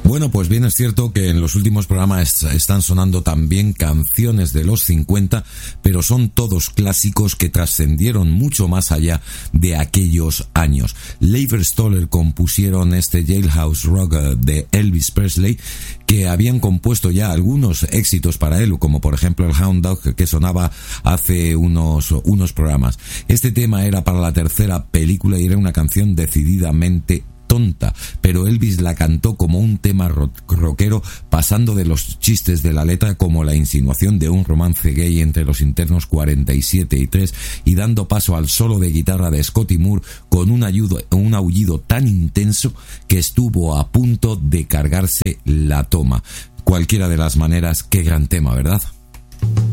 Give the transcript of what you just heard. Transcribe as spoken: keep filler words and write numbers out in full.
Bueno, pues bien es cierto que en los últimos programas están sonando también canciones de los cincuenta, pero son todos clásicos que trascendieron mucho más allá de aquellos años. Lever Stoller compusieron este Jailhouse Rock de Elvis Presley, que habían compuesto ya algunos éxitos para él, como por ejemplo el Hound Dog, que sonaba hace unos, unos programas. Este tema era para la tercera película y era una canción decididamente tonta, pero Elvis la cantó como un tema rockero, pasando de los chistes de la letra como la insinuación de un romance gay entre los internos cuarenta y siete y tres, y dando paso al solo de guitarra de Scotty Moore con un, ayudo, un aullido tan intenso que estuvo a punto de cargarse la toma. Cualquiera de las maneras, qué gran tema, ¿verdad?